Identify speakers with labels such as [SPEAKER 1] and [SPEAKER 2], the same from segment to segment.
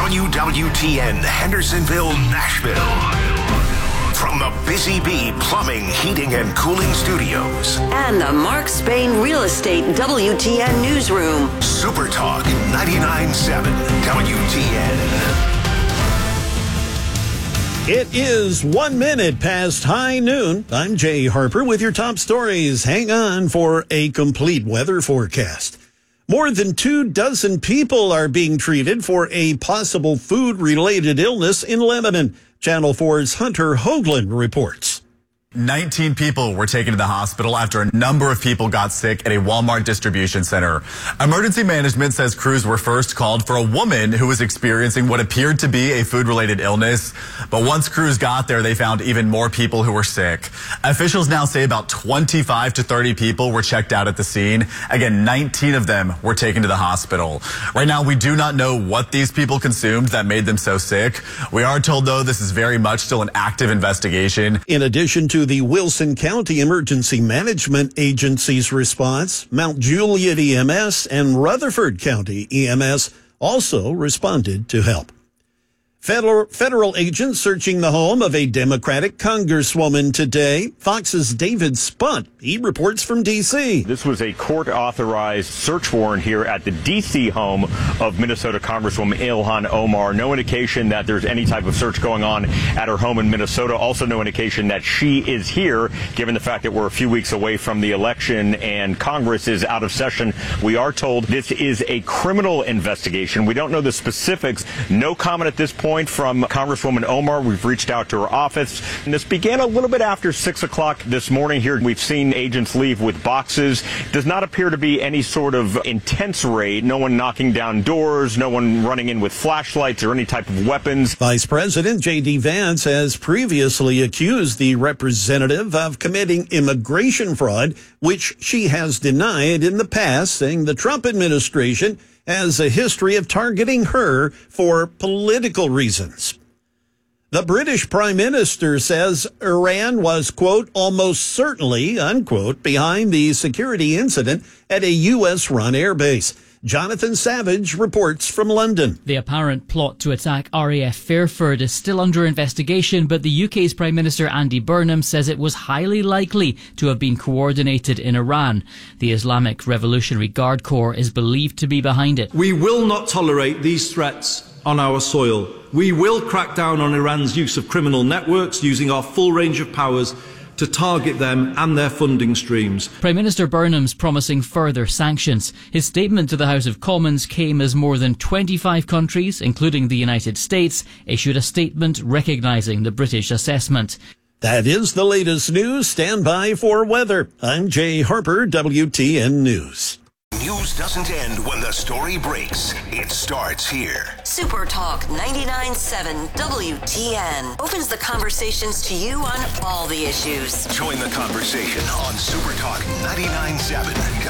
[SPEAKER 1] WWTN Hendersonville, Nashville. From the Busy Bee Plumbing, Heating, and Cooling Studios.
[SPEAKER 2] And the Mark Spain Real Estate WTN Newsroom.
[SPEAKER 1] Super Talk 99.7 WTN.
[SPEAKER 3] It is 1 minute past high noon. I'm Jay Harper with your top stories. Hang on for a complete weather forecast. More than 24 people are being treated for a possible food-related illness in Lebanon. Channel 4's Hunter Hoagland reports.
[SPEAKER 4] 19 people were taken to the hospital after a number of people got sick at a Walmart distribution center. Emergency management says crews were first called for a woman who was experiencing what appeared to be a food-related illness. But once crews got there, they found even more people who were sick. Officials now say about 25 to 30 people were checked out at the scene. Again, 19 of them were taken to the hospital. Right now, we do not know what these people consumed that made them so sick. We are told, though, this is very much still an active investigation.
[SPEAKER 3] In addition to the Wilson County Emergency Management Agency's response, Mount Juliet EMS and Rutherford County EMS also responded to help. Federal agents searching the home of a Democratic congresswoman today. Fox's David Spunt, he reports from D.C.
[SPEAKER 5] This was a court-authorized search warrant here at the D.C. home of Minnesota Congresswoman Ilhan Omar. No indication that there's any type of search going on at her home in Minnesota. Also no indication that she is here, given the fact that we're a few weeks away from the election and Congress is out of session. We are told this is a criminal investigation. We don't know the specifics. No comment at this point from Congresswoman Omar. We've reached out to her office. And this began a little bit after 6 o'clock this morning here. We've seen agents leave with boxes. Does not appear to be any sort of intense raid. No one knocking down doors. No one running in with flashlights or any type of weapons.
[SPEAKER 3] Vice President J.D. Vance has previously accused the representative of committing immigration fraud, which she has denied in the past, saying the Trump administration has a history of targeting her for political reasons. The British Prime Minister says Iran was, quote, almost certainly, unquote, behind the security incident at a U.S.-run airbase. Jonathan Savage reports from London.
[SPEAKER 6] The apparent plot to attack RAF Fairford is still under investigation, but the UK's Prime Minister Andy Burnham says it was highly likely to have been coordinated in Iran. The Islamic Revolutionary Guard Corps is believed to be behind it.
[SPEAKER 7] We will not tolerate these threats on our soil. We will crack down on Iran's use of criminal networks, using our full range of powers to target them and their funding streams.
[SPEAKER 6] Prime Minister Burnham's promising further sanctions. His statement to the House of Commons came as more than 25 countries, including the United States, issued a statement recognising the British assessment.
[SPEAKER 3] That is the latest news. Stand by for weather. I'm Jay Harper, WTN News.
[SPEAKER 1] News doesn't end when the story breaks. It starts here.
[SPEAKER 2] Super Talk 99.7 WTN opens the conversations to you on all the issues.
[SPEAKER 1] Join the conversation on Super Talk 99.7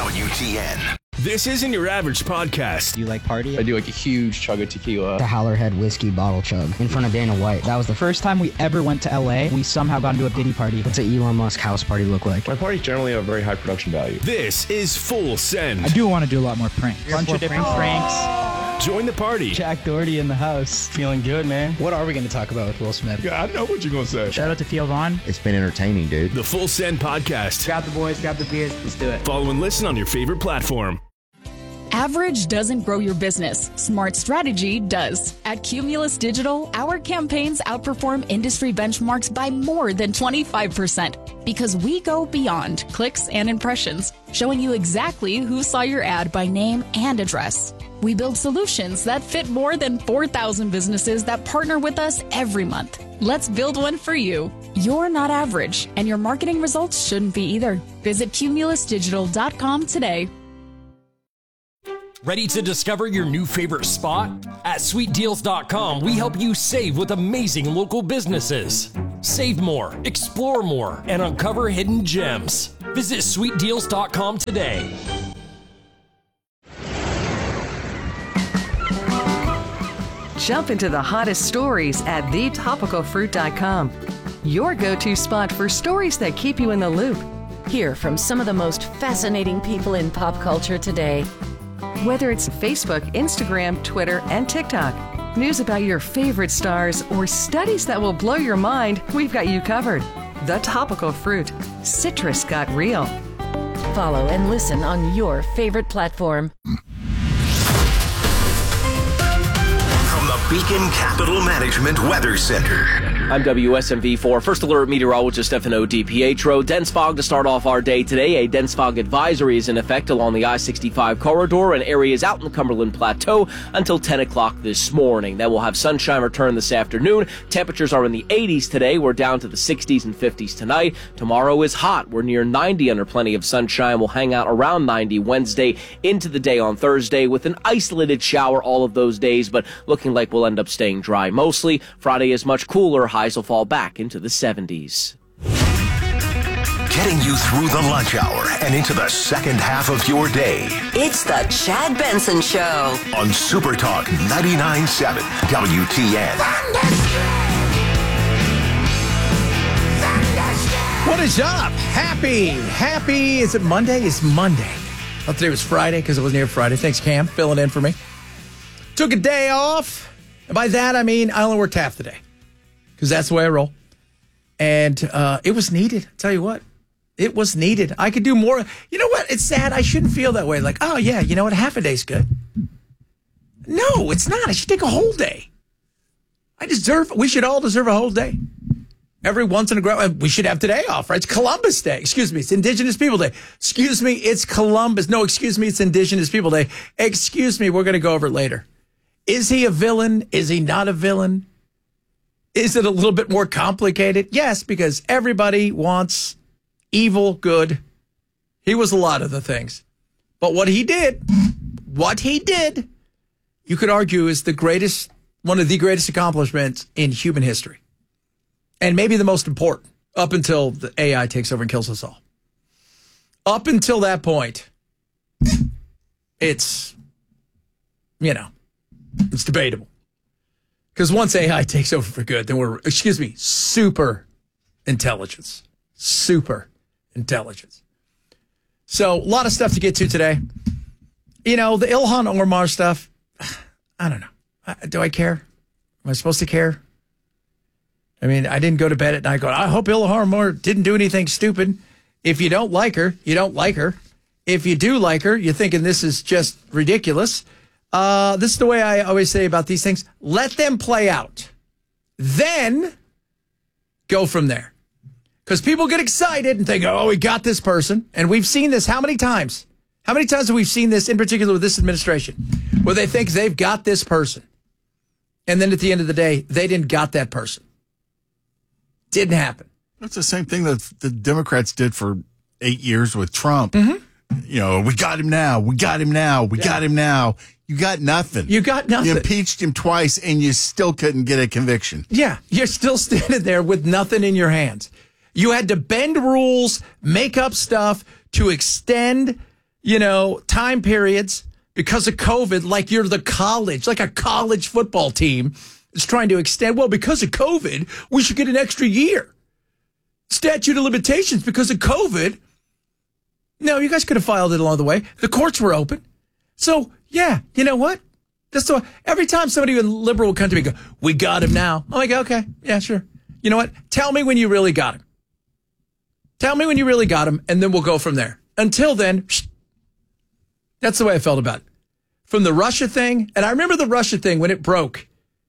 [SPEAKER 1] WTN.
[SPEAKER 8] This isn't your average podcast.
[SPEAKER 9] Do you like party?
[SPEAKER 10] I do like a huge chug of tequila.
[SPEAKER 9] The Howlerhead whiskey bottle chug in front of Dana White. That was the first time we ever went to LA. We somehow got into a Diddy party. What's an Elon Musk house party look like?
[SPEAKER 10] My parties generally have very high production value.
[SPEAKER 8] This is Full Send.
[SPEAKER 9] I do want to do a lot more pranks. Bunch of different pranks.
[SPEAKER 8] Join the party.
[SPEAKER 9] Jack Doherty in the house. Feeling good, man. What are we going to talk about with Will Smith?
[SPEAKER 10] Yeah, I know what you're going to say.
[SPEAKER 9] Shout out to Theo Vaughn.
[SPEAKER 11] It's been entertaining, dude.
[SPEAKER 8] The Full Send podcast.
[SPEAKER 9] Grab the boys, grab the beers. Let's do it.
[SPEAKER 8] Follow and listen on your favorite platform.
[SPEAKER 12] Average doesn't grow your business. Smart strategy does. At Cumulus Digital, our campaigns outperform industry benchmarks by more than 25% because we go beyond clicks and impressions, showing you exactly who saw your ad by name and address. We build solutions that fit more than 4,000 businesses that partner with us every month. Let's build one for you. You're not average, and your marketing results shouldn't be either. Visit cumulusdigital.com today.
[SPEAKER 13] Ready to discover your new favorite spot? At sweetdeals.com, we help you save with amazing local businesses. Save more, explore more, and uncover hidden gems. Visit sweetdeals.com today.
[SPEAKER 14] Jump into the hottest stories at thetopicalfruit.com. Your go-to spot for stories that keep you in the loop. Hear from some of the most fascinating people in pop culture today. Whether it's Facebook, Instagram, Twitter, and TikTok, news about your favorite stars, or studies that will blow your mind, we've got you covered. The Topical Fruit. Citrus got real. Follow and listen on your favorite platform.
[SPEAKER 1] From the Beacon Capital Management Weather Center.
[SPEAKER 11] I'm WSMV4 First Alert Meteorologist Stefano DiPietro. Dense fog to start off our day today. A dense fog advisory is in effect along the I-65 corridor and areas out in the Cumberland Plateau until 10 o'clock this morning. Then we'll have sunshine return this afternoon. Temperatures are in the 80s today. We're down to the 60s and 50s tonight. Tomorrow is hot. We're near 90 under plenty of sunshine. We'll hang out around 90 Wednesday into the day on Thursday with an isolated shower all of those days, but looking like we'll end up staying dry mostly. Friday is much cooler. Highs will fall back into the 70s.
[SPEAKER 1] Getting you through the lunch hour and into the second half of your day.
[SPEAKER 2] It's the Chad Benson Show
[SPEAKER 1] on Super Talk 99.7 WTN.
[SPEAKER 15] What is up? Happy. Is it Monday? It's Monday. Well, today was Friday because it wasn't here Friday. Thanks, Cam, filling in for me. Took a day off. And by that, I mean I only worked half the day. Because that's the way I roll. And it was needed. I'll tell you what. It was needed. I could do more. You know what? It's sad. I shouldn't feel that way. Like, oh, yeah, you know what? Half a day's good. No, it's not. I should take a whole day. We should all deserve a whole day. Every once in a while, we should have today off, right? It's Columbus Day. Excuse me. It's Indigenous People Day. Excuse me. It's Columbus. No, excuse me. It's Indigenous People Day. Excuse me. We're going to go over it later. Is he a villain? Is he not a villain? Is it a little bit more complicated? Yes, because everybody wants evil good. He was a lot of the things. But what he did, you could argue is one of the greatest accomplishments in human history. And maybe the most important, up until the AI takes over and kills us all. Up until that point, it's debatable. Because once AI takes over for good, then super intelligence. Super intelligence. So, a lot of stuff to get to today. The Ilhan Omar stuff, I don't know. Do I care? Am I supposed to care? I mean, I didn't go to bed at night going, I hope Ilhan Omar didn't do anything stupid. If you don't like her, you don't like her. If you do like her, you're thinking this is just ridiculous. This is the way I always say about these things. Let them play out. Then go from there. Because people get excited and think, oh, we got this person. And we've seen this how many times? How many times have we seen this, in particular with this administration, where they think they've got this person. And then at the end of the day, they didn't got that person. Didn't happen.
[SPEAKER 16] That's the same thing that the Democrats did for 8 years with Trump.
[SPEAKER 15] Mm-hmm.
[SPEAKER 16] We got him now. We got him now. We got him now. You got nothing.
[SPEAKER 15] You got nothing.
[SPEAKER 16] You impeached him twice, and you still couldn't get a conviction.
[SPEAKER 15] Yeah, you're still standing there with nothing in your hands. You had to bend rules, make up stuff to extend, time periods because of COVID, like you're the college, like a college football team is trying to extend. Well, because of COVID, we should get an extra year. Statute of limitations because of COVID. No, you guys could have filed it along the way. The courts were open. So, yeah, you know what? Every time somebody liberal will come to me and go, we got him now. I'm like, okay, yeah, sure. You know what? Tell me when you really got him. Tell me when you really got him, and then we'll go from there. Until then, that's the way I felt about it. From the Russia thing, and I remember the Russia thing when it broke.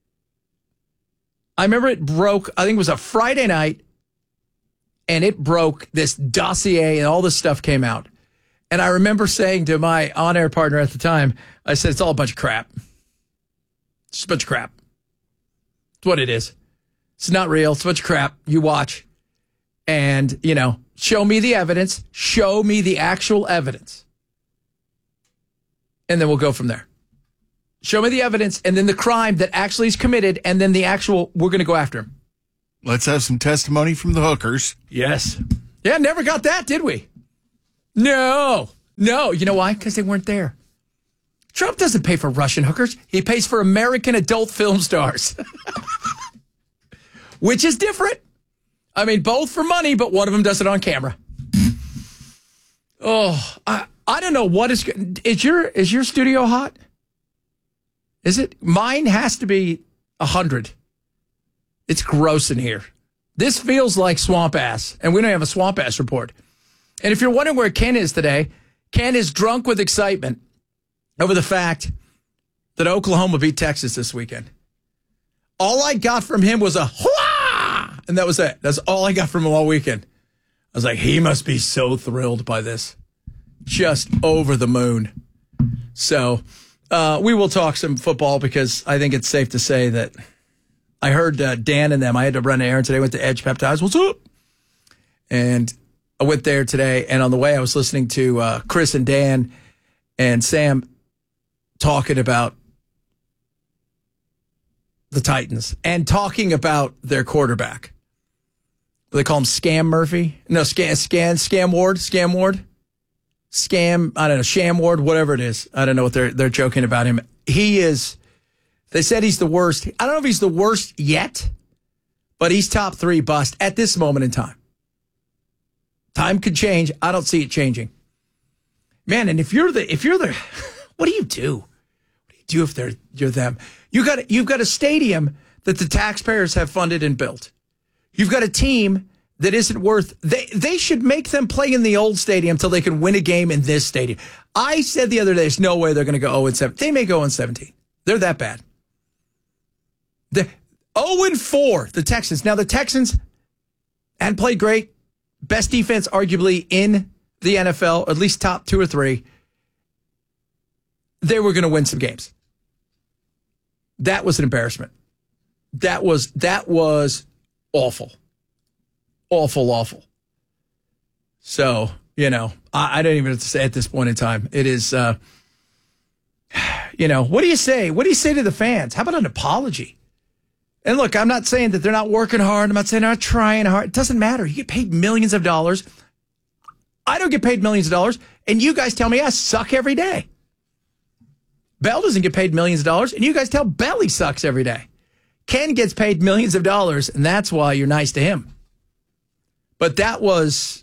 [SPEAKER 15] I remember it broke, I think it was a Friday night, and it broke, this dossier and all this stuff came out. And I remember saying to my on-air partner at the time, I said, it's all a bunch of crap. It's just a bunch of crap. It's what it is. It's not real. It's a bunch of crap. You watch. And, show me the evidence. Show me the actual evidence. And then we'll go from there. Show me the evidence and then the crime that actually is committed and then we're going to go after him.
[SPEAKER 16] Let's have some testimony from the hookers.
[SPEAKER 15] Yes. Yeah, never got that, did we? No. You know why? Because they weren't there. Trump doesn't pay for Russian hookers. He pays for American adult film stars. Which is different. I mean, both for money, but one of them does it on camera. Oh, I don't know what is your studio hot? Is it? Mine has to be 100. It's gross in here. This feels like swamp ass, and we don't have a swamp ass report. And if you're wondering where Ken is today, Ken is drunk with excitement over the fact that Oklahoma beat Texas this weekend. All I got from him was a hurrah, and that was it. That's all I got from him all weekend. I was like, he must be so thrilled by this. Just over the moon. So we will talk some football because I think it's safe to say that I heard Dan and them. I had to run an errand today. Went to Edge Peptides. What's up? And I went there today, and on the way I was listening to Chris and Dan and Sam talking about the Titans and talking about their quarterback. They call him Scam Murphy. No, Scam Ward. I don't know, Sham Ward, whatever it is. I don't know what they're joking about him. He is, they said he's the worst. I don't know if he's the worst yet, but he's top 3 bust at this moment in time. Time could change. I don't see it changing. Man, and if you're the, what do you do? What do you do if you're them? You've got a stadium that the taxpayers have funded and built. You've got a team that isn't worth, they should make them play in the old stadium until they can win a game in this stadium. I said the other day, there's no way they're going to go 0-7. They may go 0-17. They're that bad. The 0-4, the Texans. Now the Texans hadn't played great. Best defense arguably in the NFL, at least top 2 or 3. They were going to win some games. That was an embarrassment. That was awful. Awful. So, I don't even have to say at this point in time. It is, what do you say? What do you say to the fans? How about an apology? And look, I'm not saying that they're not working hard. I'm not saying they're not trying hard. It doesn't matter. You get paid millions of dollars. I don't get paid millions of dollars. And you guys tell me I suck every day. Bell doesn't get paid millions of dollars. And you guys tell Bell he sucks every day. Ken gets paid millions of dollars. And that's why you're nice to him. But that was,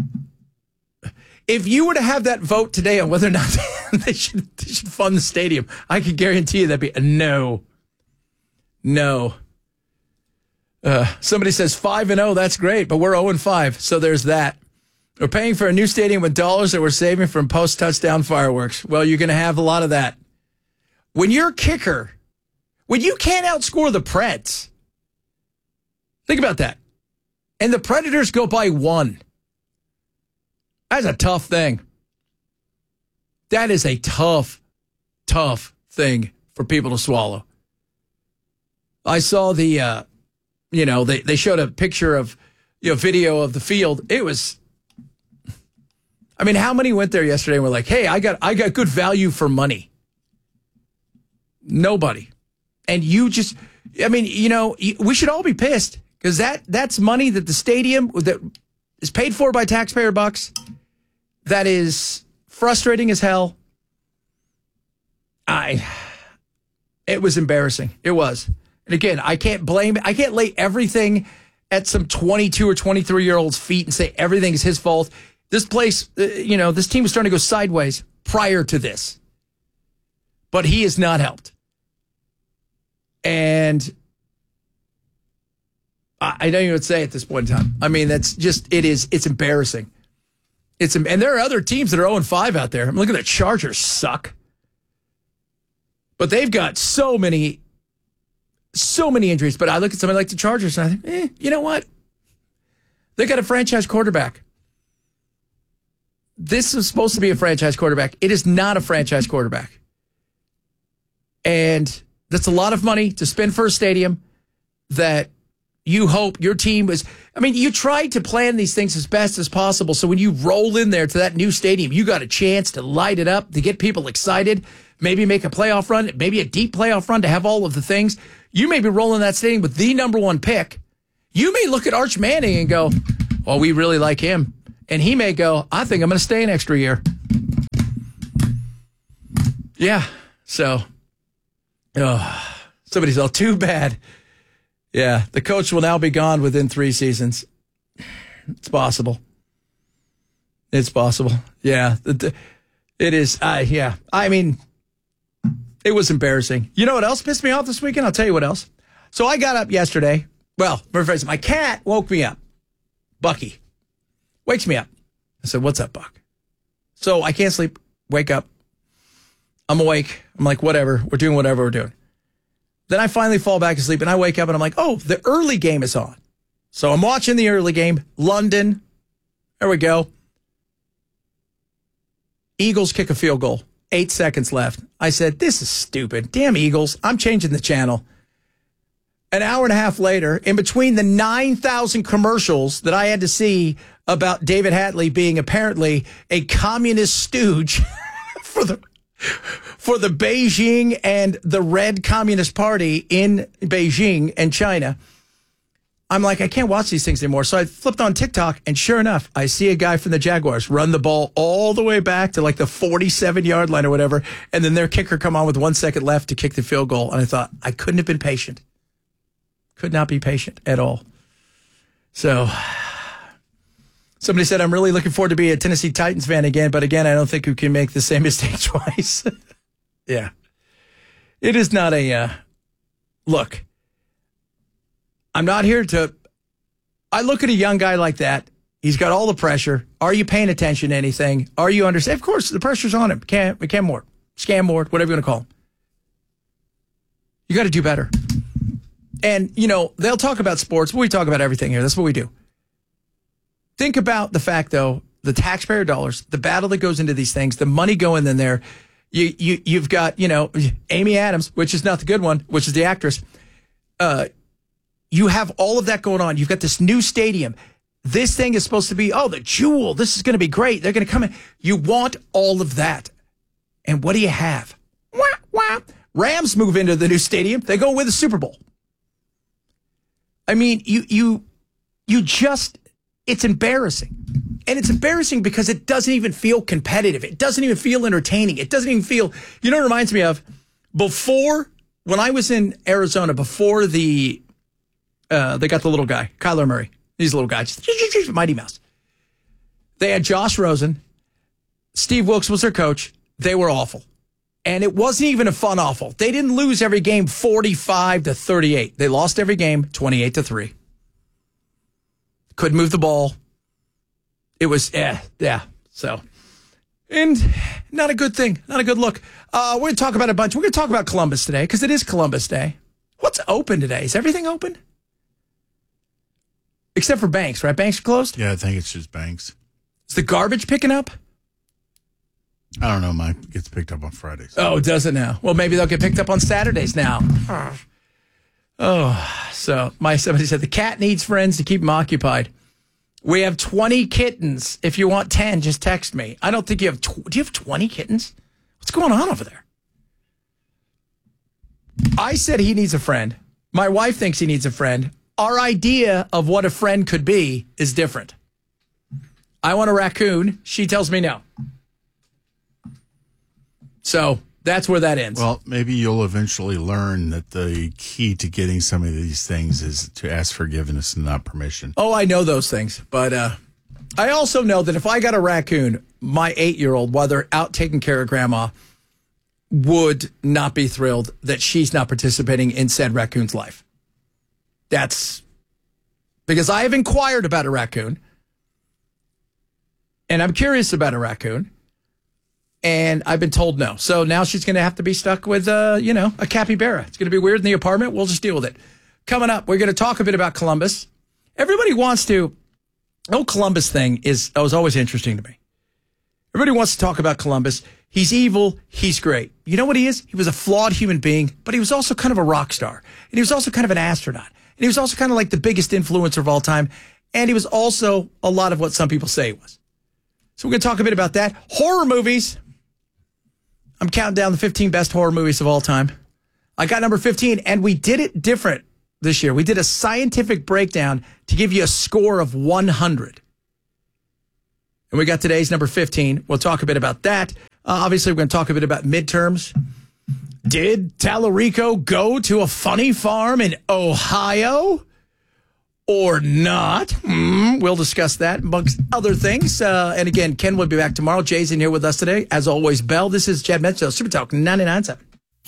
[SPEAKER 15] if you were to have that vote today on whether or not they should fund the stadium, I could guarantee you that'd be a no. Somebody says 5-0, that's great, but we're 0-5, so there's that. We're paying for a new stadium with dollars that we're saving from post-touchdown fireworks. Well, you're going to have a lot of that. When you're a kicker, when you can't outscore the Preds, think about that. And the Predators go by 1. That's a tough thing. That is a tough thing for people to swallow. I saw the, they showed a picture of, video of the field. It was, how many went there yesterday and were like, hey, I got good value for money? Nobody. And we should all be pissed. Because that's money that the stadium that is paid for by taxpayer bucks. That is frustrating as hell. It was embarrassing. It was. And again, I can't lay everything at some 22 or 23-year-old's feet and say everything is his fault. This place, this team was starting to go sideways prior to this. But he has not helped. And I don't even say at this point in time. It's embarrassing. And there are other teams that are 0-5 out there. Look at the Chargers suck. But they've got so many injuries. But I look at somebody like the Chargers and I think, you know what? They got a franchise quarterback. This is supposed to be a franchise quarterback. It is not a franchise quarterback. And that's a lot of money to spend for a stadium that you hope your team was. You tried to plan these things as best as possible. So when you roll in there to that new stadium, you got a chance to light it up, to get people excited, maybe make a playoff run, maybe a deep playoff run, to have all of the things. You may be rolling that stadium with the number 1 pick. You may look at Arch Manning and go, well, we really like him. And he may go, I think I'm going to stay an extra year. Yeah. So, somebody's all too bad. Yeah, the coach will now be gone within 3 seasons. It's possible. Yeah, it is. Yeah. It was embarrassing. You know what else pissed me off this weekend? I'll tell you what else. So I got up yesterday. Well, my cat woke me up. Bucky wakes me up. I said, what's up, Buck? So I can't sleep. Wake up. I'm awake. I'm like, whatever. We're doing whatever we're doing. Then I finally fall back asleep, and I wake up, and I'm like, oh, the early game is on. So I'm watching the early game. London. There we go. Eagles kick a field goal. 8 seconds left. I said, this is stupid. Damn Eagles. I'm changing the channel. An hour and a half later, in between the 9,000 commercials that I had to see about David Hatley being apparently a communist stooge for the Beijing and the Red Communist Party in Beijing and China, I'm like, I can't watch these things anymore. So I flipped on TikTok, and sure enough, I see a guy from the Jaguars run the ball all the way back to like the 47-yard line or whatever, and then their kicker come on with 1 second left to kick the field goal. And I thought, I couldn't have been patient. Could not be patient at all. So somebody said, I'm really looking forward to be a Tennessee Titans fan again, but again, I don't think we can make the same mistake twice. Yeah. It is not a look. I'm not here to. I look at a young guy like that. He's got all the pressure. Are you paying attention to anything? Are you understand? Of course, the pressure's on him. Cam Ward, Scam Ward, whatever you want to call him. You got to do better. And, you know, they'll talk about sports. We talk about everything here. That's what we do. Think about the fact, though, the taxpayer dollars, the battle that goes into these things, the money going in there. You've got, you know, Amy Adams, which is not the good one, which is the actress. You have all of that going on. You've got this new stadium. This thing is supposed to be, the jewel. This is going to be great. They're going to come in. You want all of that. And what do you have? Wah, wah. Rams move into the new stadium. They go win the Super Bowl. I mean, you just, it's embarrassing. And it's embarrassing because it doesn't even feel competitive. It doesn't even feel entertaining. It doesn't even feel, you know what it reminds me of? When I was in Arizona, before they got the little guy, Kyler Murray. He's a little guy, just Mighty Mouse. They had Josh Rosen. Steve Wilkes was their coach. They were awful. And it wasn't even a fun awful. They didn't lose every game 45-38. They lost every game 28-3. Couldn't move the ball. It was, so. And not a good thing. Not a good look. We're going to talk about a bunch. We're going to talk about Columbus today because it is Columbus Day. What's open today? Is everything open? Except for banks, right? Banks are closed?
[SPEAKER 16] Yeah, I think it's just banks.
[SPEAKER 15] Is the garbage picking up?
[SPEAKER 16] I don't know. Mine gets picked up on Fridays.
[SPEAKER 15] Oh, does it now? Well, maybe they'll get picked up on Saturdays now. So somebody said the cat needs friends to keep him occupied. We have 20 kittens. If you want 10, just text me. I don't think you have. Do you have 20 kittens? What's going on over there? I said he needs a friend. My wife thinks he needs a friend. Our idea of what a friend could be is different. I want a raccoon. She tells me no. So that's where that ends.
[SPEAKER 16] Well, maybe you'll eventually learn that the key to getting some of these things is to ask forgiveness and not permission.
[SPEAKER 15] Oh, I know those things. But I also know that if I got a raccoon, my 8-year-old, while they're out taking care of grandma, would not be thrilled that she's not participating in said raccoon's life. That's because I have inquired about a raccoon, and I'm curious about a raccoon, and I've been told no. So now she's going to have to be stuck with, a capybara. It's going to be weird in the apartment. We'll just deal with it. Coming up, we're going to talk a bit about Columbus. Everybody wants to. The whole Columbus thing was always interesting to me. Everybody wants to talk about Columbus. He's evil. He's great. You know what he is? He was a flawed human being, but he was also kind of a rock star. And he was also kind of an astronaut. And he was also kind of like the biggest influencer of all time. And he was also a lot of what some people say he was. So we're going to talk a bit about that. Horror movies. I'm counting down the 15 best horror movies of all time. I got number 15, and we did it different this year. We did a scientific breakdown to give you a score of 100. And we got today's number 15. We'll talk a bit about that. Obviously, we're going to talk a bit about midterms. Did Tallarico go to a funny farm in Ohio or not? We'll discuss that amongst other things. And again, Ken will be back tomorrow. Jay's in here with us today. As always, Bell, this is Chad Metzo, Super Talk 99.7.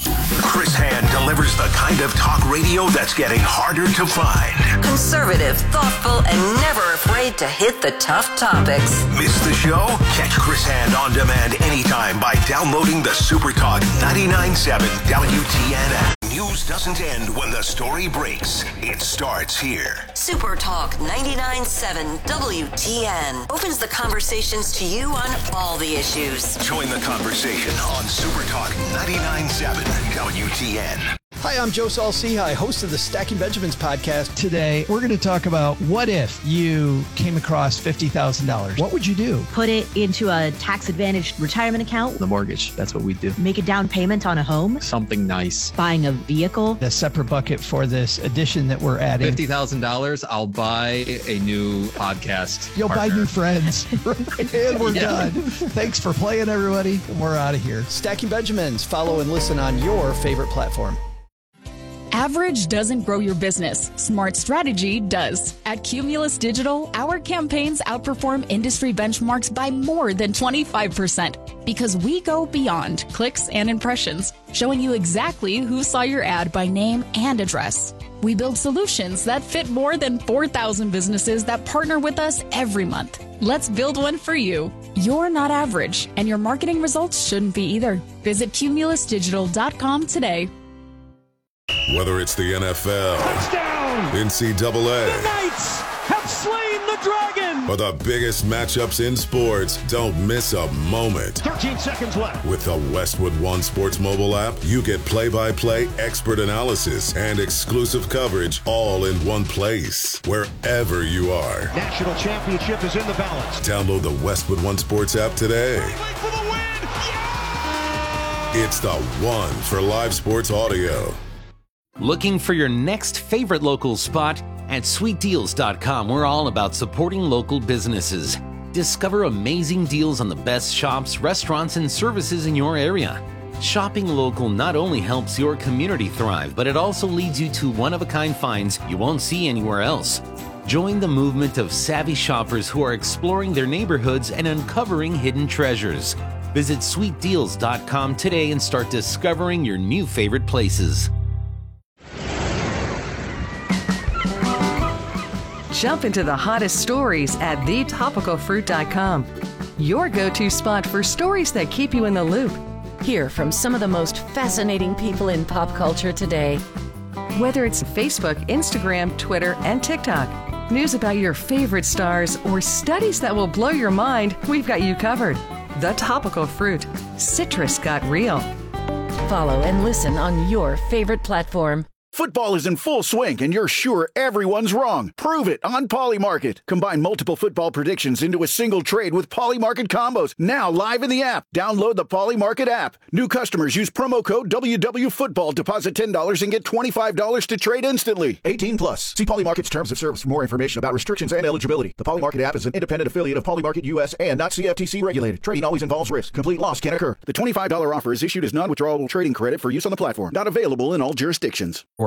[SPEAKER 1] Chris Hand delivers the kind of talk radio that's getting harder to find.
[SPEAKER 2] Conservative, thoughtful, and never afraid to hit the tough topics.
[SPEAKER 1] Miss the show? Catch Chris Hand on demand anytime by downloading the SuperTalk 99.7 WTN app. News doesn't end when the story breaks. It starts here.
[SPEAKER 2] SuperTalk 99.7 WTN opens the conversations to you on all the issues.
[SPEAKER 1] Join the conversation on SuperTalk 99.7 WTN.
[SPEAKER 17] Hi, I'm Joe Saul-Sehy, host of the Stacking Benjamins podcast.
[SPEAKER 15] Today, we're going to talk about what if you came across $50,000. What would you do?
[SPEAKER 18] Put it into a tax-advantaged retirement account.
[SPEAKER 19] The mortgage, that's what we do.
[SPEAKER 18] Make a down payment on a home.
[SPEAKER 19] Something nice.
[SPEAKER 18] Buying a vehicle.
[SPEAKER 15] A separate bucket for this addition that we're adding.
[SPEAKER 19] $50,000, I'll buy a new podcast.
[SPEAKER 15] You'll
[SPEAKER 19] partner.
[SPEAKER 15] buy new friends. And we're done. Thanks for playing, everybody. We're out of here.
[SPEAKER 17] Stacking Benjamins. Follow and listen on your favorite platform.
[SPEAKER 12] Average doesn't grow your business. Smart strategy does. At Cumulus Digital, our campaigns outperform industry benchmarks by more than 25% because we go beyond clicks and impressions, showing you exactly who saw your ad by name and address. We build solutions that fit more than 4,000 businesses that partner with us every month. Let's build one for you. You're not average, and your marketing results shouldn't be either. Visit cumulusdigital.com today.
[SPEAKER 20] Whether it's the NFL,
[SPEAKER 21] touchdown,
[SPEAKER 20] NCAA,
[SPEAKER 21] the Knights have slain the dragon,
[SPEAKER 20] or the biggest matchups in sports, don't miss a moment.
[SPEAKER 21] 13 seconds left.
[SPEAKER 20] With the Westwood One Sports mobile app, you get play-by-play expert analysis and exclusive coverage all in one place, wherever you are.
[SPEAKER 21] National championship is in the balance.
[SPEAKER 20] Download the Westwood One Sports app today.
[SPEAKER 21] For the win. Yeah!
[SPEAKER 20] It's the one for live sports audio.
[SPEAKER 22] Looking for your next favorite local spot? At sweetdeals.com, we're all about supporting local businesses. Discover amazing deals on the best shops, restaurants, and services in your area. Shopping local not only helps your community thrive, but it also leads you to one-of-a-kind finds you won't see anywhere else. Join the movement of savvy shoppers who are exploring their neighborhoods and uncovering hidden treasures. Visit sweetdeals.com today and start discovering your new favorite places.
[SPEAKER 14] Jump into the hottest stories at thetopicalfruit.com. Your go-to spot for stories that keep you in the loop. Hear from some of the most fascinating people in pop culture today. Whether it's Facebook, Instagram, Twitter, and TikTok, news about your favorite stars, or studies that will blow your mind, we've got you covered. The Topical Fruit. Citrus got real. Follow and listen on your favorite platform.
[SPEAKER 23] Football is in full swing, and you're sure everyone's wrong. Prove it on Polymarket. Combine multiple football predictions into a single trade with Polymarket combos. Now live in the app. Download the Polymarket app. New customers use promo code WWFootball. Deposit $10 and get $25 to trade instantly. 18 plus. See Polymarket's terms of service for more information about restrictions and eligibility. The Polymarket app is an independent affiliate of Polymarket US and not CFTC regulated. Trading always involves risk. Complete loss can occur. The $25 offer is issued as non-withdrawable trading credit for use on the platform. Not available in all jurisdictions.